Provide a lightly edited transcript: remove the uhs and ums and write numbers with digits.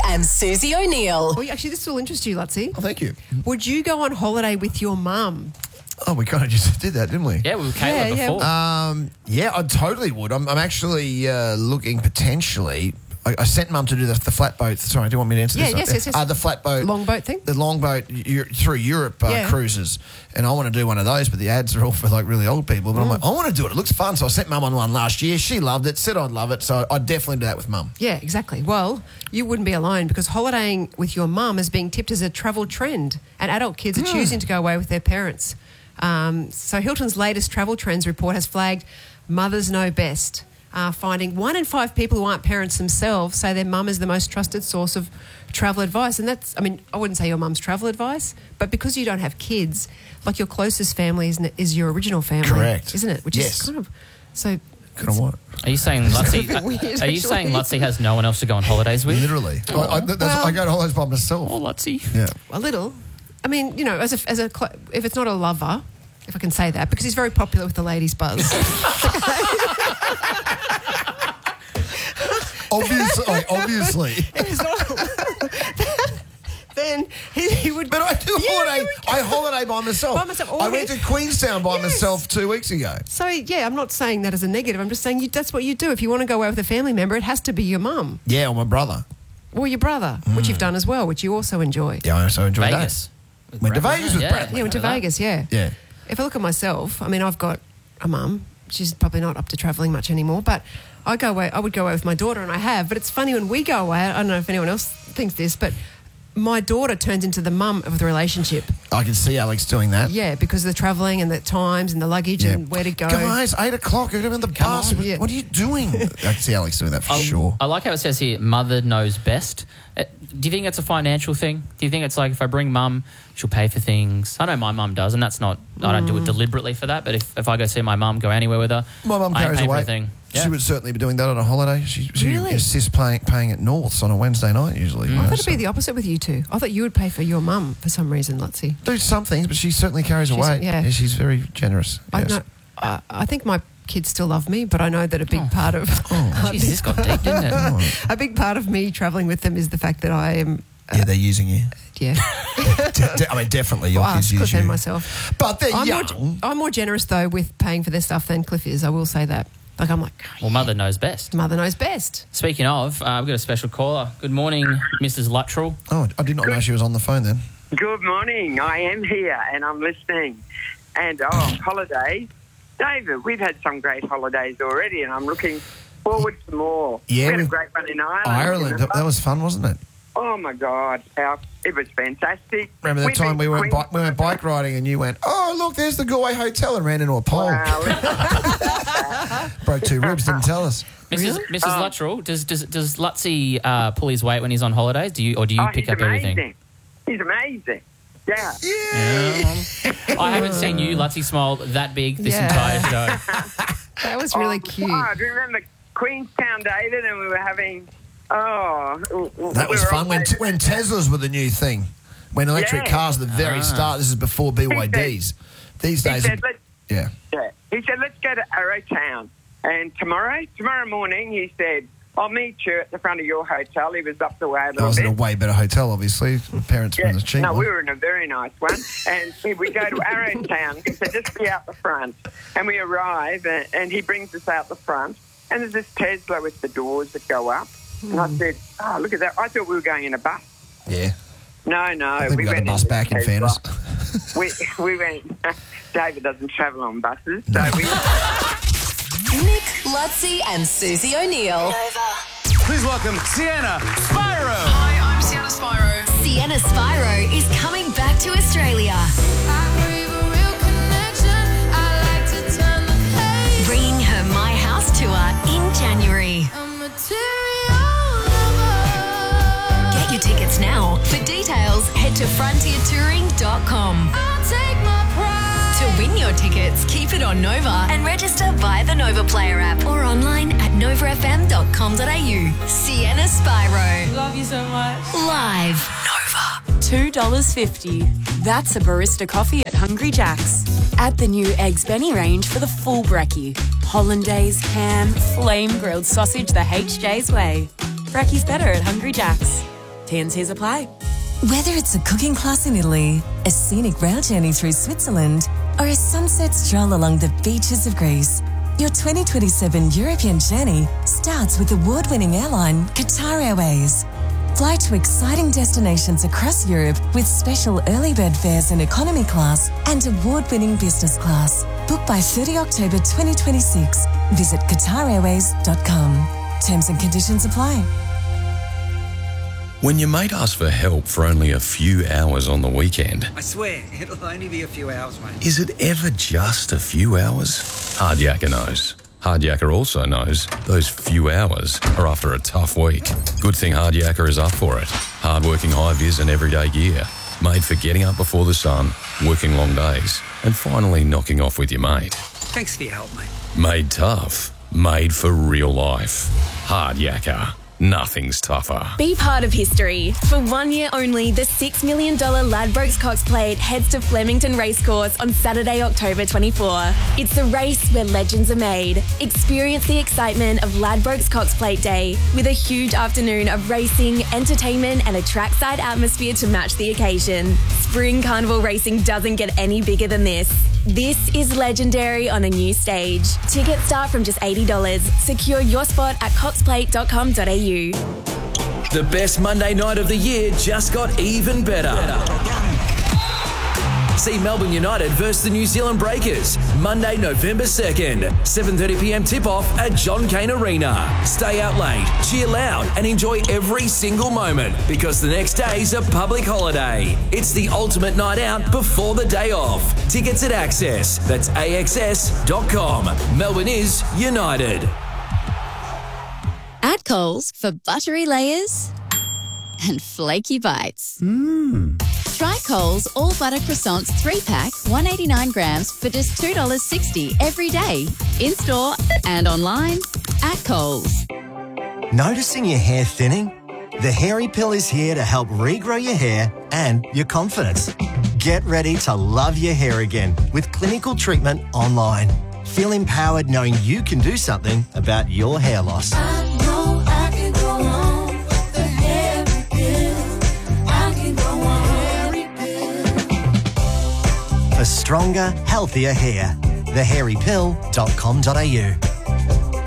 and Susie O'Neill. Well, actually, this will interest you, Lutzi. Oh, thank you. Would you go on holiday with your mum? Oh, we kind of just did that, didn't we? Yeah, we came with before. Yeah, I totally would. I'm actually looking potentially. I sent Mum to do the flatboat. Sorry, do you want me to answer this? Yes. The flatboat. Longboat thing? The longboat through Europe cruises. And I want to do one of those, but the ads are all for like really old people. But I'm like, I want to do it. It looks fun. So I sent Mum on one last year. She loved it, said I'd love it. So I'd definitely do that with Mum. Yeah, exactly. Well, you wouldn't be alone because holidaying with your mum is being tipped as a travel trend and adult kids are choosing to go away with their parents. So Hilton's latest travel trends report has flagged mothers know best, finding 1 in 5 people who aren't parents themselves say their mum is the most trusted source of travel advice. And that's, I mean, I wouldn't say your mum's travel advice, but because you don't have kids, like your closest family is your original family. Correct. Isn't it? Which is kind of, so... Kind of what? Are you saying Lutzi? Are you saying Lutzi has no one else to go on holidays with? Literally. I go to holidays by myself. Oh, Lutzi. Yeah. A little. I mean, you know, if it's not a lover, if I can say that, because he's very popular with the ladies' buzz. Obviously. If it's not, then he would. But I do holiday. I holiday by myself. By myself. I went to Queenstown by myself 2 weeks ago. So, yeah, I'm not saying that as a negative. I'm just saying that's what you do. If you want to go away with a family member, it has to be your mum. Yeah, or my brother. Or your brother, which you've done as well, which you also enjoy. Yeah, I also enjoyed Vegas. that. Went to Vegas with Bradley. Yeah, went to Vegas, yeah. Yeah. If I look at myself, I mean, I've got a mum. She's probably not up to travelling much anymore, but I would go away with my daughter, and I have. But it's funny when we go away, I don't know if anyone else thinks this, but my daughter turns into the mum of the relationship. I can see Alex doing that. Yeah, because of the travelling and the times and the luggage and where to go. Guys, 8 o'clock, you're in the bus. on. What are you doing? I can see Alex doing that for sure. I like how it says here, mother knows best. Do you think it's a financial thing? Do you think it's like if I bring mum, she'll pay for things? I know my mum does, and that's not, I don't do it deliberately for that, but if I go see my mum, go anywhere with her, My mum carries I ain't paying for away. a thing. Yeah. She would certainly be doing that on a holiday. She Really? assists paying at Norths on a Wednesday night usually. I thought it'd be the opposite with you two. I thought you would pay for your mum for some reason, Lutzi. Do some things, but she certainly carries away. yeah. She's very generous. Yes. I think my kids still love me, but I know that a big part of Jeez, this got deep, didn't it? a big part of me travelling with them is the fact that I am. Yeah, they're using you. Yeah, I mean, definitely your kids use you. and myself. But they're young. I'm more generous though with paying for their stuff than Cliff is. I will say that. Like I'm like, Well, mother knows best. mother knows best. Speaking of, we've got a special caller. Good morning, Mrs. Luttrell. Oh, I did not know she was on the phone then. Good morning. I am here and I'm listening. And, holidays. David, we've had some great holidays already and I'm looking forward to more. Yeah, we had a great one in Ireland. Ireland, that was fun, wasn't it? Oh, my God. It was fantastic. Remember that time we went bike riding and you went, oh, look, there's the Galway Hotel and ran into a pole. Wow. Broke 2 ribs, didn't tell us. Mrs. Luttrell, does Lutzi pull his weight when he's on holidays? Do you pick up everything? He's amazing. Yeah. I haven't seen you, Lutzi, smile that big this entire show. That was really cute. Oh, do you remember Queenstown, David, and we were having... That was fun when Teslas were the new thing. When electric cars were the very start. This is before BYDs. These days... He said, yeah. He said, let's go to Arrowtown. And tomorrow morning, he said, I'll meet you at the front of your hotel. He was up the way a little I was bit. in a way better hotel, obviously. My parents were in the cheap No, one. we were in a very nice one. And we go to Arrowtown. He said, just be out the front. And we arrive, and he brings us out the front. And there's this Tesla with the doors that go up. And I said, oh, look at that. I thought we were going in a bus. Yeah. No. I think we got went the bus in back, in Tesla. fairness. we went... David doesn't travel on buses, so we... Nick, Lutzi, and Susie O'Neill. Please welcome Sienna Spyro. Hi, I'm Sienna Spyro. Sienna Spyro is coming back to Australia. Bringing her My House tour in January. Get your tickets now. For details, head to frontiertouring.com. To win your tickets, keep it on Nova and register via the Nova Player app or online at novafm.com.au. Sienna Spyro. Love you so much. Live. Nova. $2.50. That's a barista coffee at Hungry Jack's. Add the new Eggs Benny range for the full brekkie. Hollandaise, ham, flame grilled sausage the HJ's way. Brekkie's better at Hungry Jack's. T&Cs apply. Whether it's a cooking class in Italy, a scenic rail journey through Switzerland, or a sunset stroll along the beaches of Greece, your 2027 European journey starts with award-winning airline Qatar Airways. Fly to exciting destinations across Europe with special early bird fares in economy class and award-winning business class. Book by 30 October 2026. Visit QatarAirways.com. Terms and conditions apply. When your mate asks for help for only a few hours on the weekend, I swear, it'll only be a few hours, mate. is it ever just a few hours? Hardyaker knows. Hardyaker also knows those few hours are after a tough week. Good thing Hardyaker is up for it. Hard-working high-vis and everyday gear. Made for getting up before the sun, working long days, and finally knocking off with your mate. Thanks for your help, mate. Made tough. Made for real life. Hardyaker. Nothing's tougher. Be part of history. For 1 year only, the $6 million Ladbrokes Cox Plate heads to Flemington Racecourse on Saturday, October 24. It's a race where legends are made. Experience the excitement of Ladbrokes Cox Plate Day with a huge afternoon of racing, entertainment and a trackside atmosphere to match the occasion. Spring Carnival racing doesn't get any bigger than this. This is legendary on a new stage. Tickets start from just $80. Secure your spot at coxplate.com.au. The best Monday night of the year just got even better. See Melbourne United versus the New Zealand Breakers, Monday, November 2nd, 7:30pm tip-off at John Cain Arena. Stay out late, cheer loud and enjoy every single moment because the next day's a public holiday. It's the ultimate night out before the day off. Tickets at Access. That's AXS.com. Melbourne is United. At Coles for buttery layers and flaky bites. Try Coles All Butter Croissants 3-pack, 189 grams for just $2.60 every day. In-store and online at Coles. Noticing your hair thinning? The Hairy Pill is here to help regrow your hair and your confidence. Get ready to love your hair again with clinical treatment online. Feel empowered knowing you can do something about your hair loss. For stronger, healthier hair. Thehairypill.com.au